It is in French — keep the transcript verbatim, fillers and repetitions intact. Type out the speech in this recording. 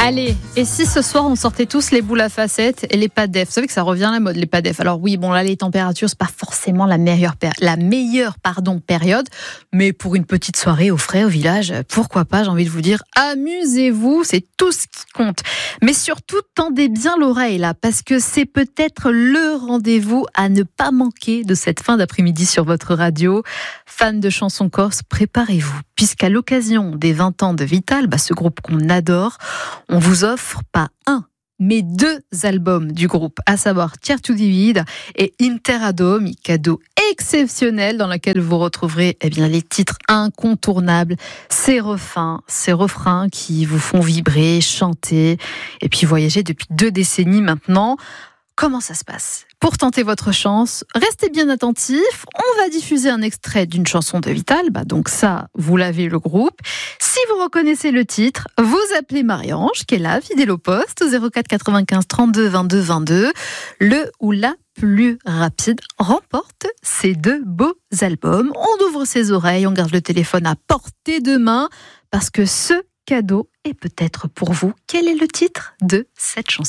Allez, et si ce soir on sortait tous les boules à facettes et les padef? Vous savez que ça revient à la mode, les padef. Alors oui, bon là les températures c'est pas forcément la meilleure péri- la meilleure pardon période, mais pour une petite soirée au frais au village, pourquoi pas? J'ai envie de vous dire, amusez-vous, c'est tout ce qui compte. Mais surtout tendez bien l'oreille là, parce que c'est peut-être le rendez-vous à ne pas manquer de cette fin d'après-midi sur votre radio. Fans de chansons corse, préparez-vous, puisqu'à l'occasion des vingt ans de Vital, bah, ce groupe qu'on adore, on vous offre pas un, mais deux albums du groupe, à savoir Tear to Divide et Interadome, cadeau exceptionnel dans lequel vous retrouverez eh bien, les titres incontournables, ces refrains, ces refrains qui vous font vibrer, chanter et puis voyager depuis deux décennies maintenant. Comment ça se passe? Pour tenter votre chance, restez bien attentifs. On va diffuser un extrait d'une chanson de Vital. Bah donc ça, vous l'avez le groupe. Si vous reconnaissez le titre, vous appelez Marie-Ange, qui est là, fidèle au poste, au zéro quatre quatre-vingt-quinze trente-deux vingt-deux vingt-deux. Le ou la plus rapide remporte ces deux beaux albums. On ouvre ses oreilles, on garde le téléphone à portée de main, parce que ce cadeau est peut-être pour vous. Quel est le titre de cette chanson ?